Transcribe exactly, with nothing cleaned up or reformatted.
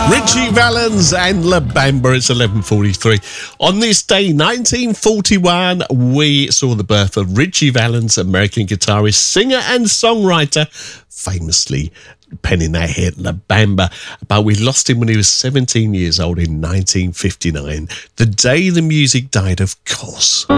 Ritchie Valens and La Bamba. It's eleven forty-three. On this day, nineteen forty-one, we saw the birth of Ritchie Valens, American guitarist, singer and songwriter, famously penning that hit La Bamba. But we lost him when he was seventeen years old in nineteen fifty-nine, the day the music died, of course.